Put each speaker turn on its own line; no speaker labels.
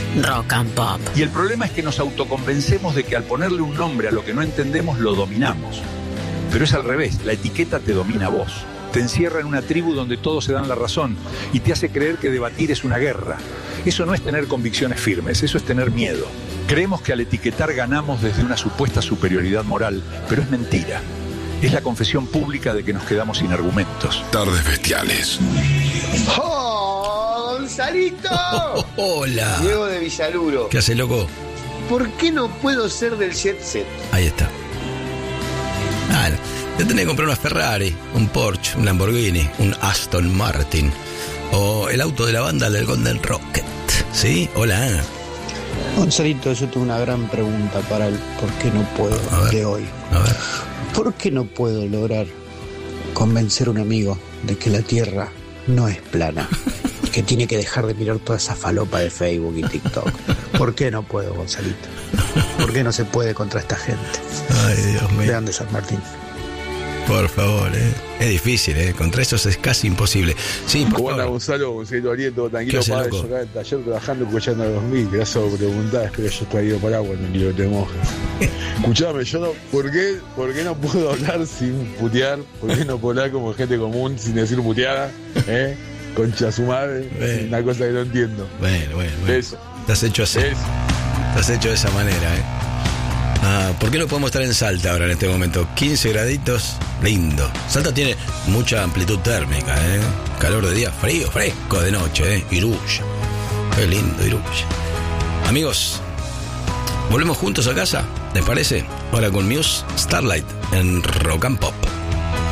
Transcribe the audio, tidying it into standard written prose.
Rock and Pop.
Y el problema es que nos autoconvencemos de que al ponerle un nombre a lo que no entendemos lo dominamos. Pero es al revés, la etiqueta te domina a vos. Te encierra en una tribu donde todos se dan la razón y te hace creer que debatir es una guerra. Eso no es tener convicciones firmes, eso es tener miedo. Creemos que al etiquetar ganamos desde una supuesta superioridad moral, pero es mentira. Es la confesión pública de que nos quedamos sin argumentos.
Tardes bestiales.
¡Oh, Gonzalito!
Hola.
Diego de Villaluro.
¿Qué hace, loco?
¿Por qué no puedo ser del Jet Set?
Ahí está. Yo tenía que comprar una Ferrari, un Porsche, un Lamborghini, un Aston Martin o el auto de la banda del Golden Rocket. ¿Sí? Hola.
Gonzalito, yo tengo una gran pregunta para el por qué no puedo de hoy.
A ver.
¿Por qué no puedo lograr convencer a un amigo de que la Tierra no es plana? Que tiene que dejar de mirar toda esa falopa de Facebook y TikTok. ¿Por qué no puedo, Gonzalito? ¿Por qué no se puede contra esta gente?
Ay, Dios mío.
Vean de San Martín.
Por favor, es difícil, contra eso es casi imposible. Sí, por
¿Cómo anda,
favor.
Gonzalo Ariel, todo tranquilo,
¿Qué hace,
padre?
loco?
Yo acá en el taller trabajando, escuchando a 2000. Gracias por preguntar, espero yo traído para agua, no quiero que te mojes. Escuchame, yo no, ¿por qué no puedo hablar sin putear? ¿Por qué no puedo hablar como gente común sin decir puteada? Concha su madre,
Bueno.
una cosa que no entiendo.
Bueno.
Eso.
Estás hecho así.
Eso.
Estás hecho de esa manera, ¿por qué no podemos estar en Salta ahora en este momento? 15 graditos, lindo. Salta tiene mucha amplitud térmica, calor de día, frío, fresco de noche, Iruya. Qué lindo Iruya. Amigos, ¿volvemos juntos a casa? ¿Les parece? Ahora con Muse, Starlight en Rock and Pop.